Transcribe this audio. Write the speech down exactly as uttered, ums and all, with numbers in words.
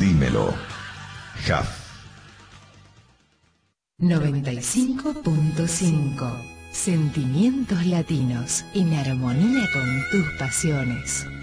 Dímelo. Jaf. noventa y cinco punto cinco. Sentimientos latinos en armonía con tus pasiones.